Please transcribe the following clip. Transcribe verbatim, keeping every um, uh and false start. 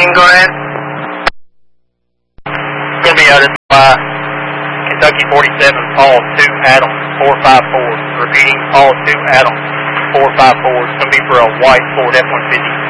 fourteen, go ahead. It's going to be out of uh, Kentucky forty-seven, Paul two, Adam, four five four. Repeating, Paul two, Adam, four five four. It's going to be for a white Ford F one fifty.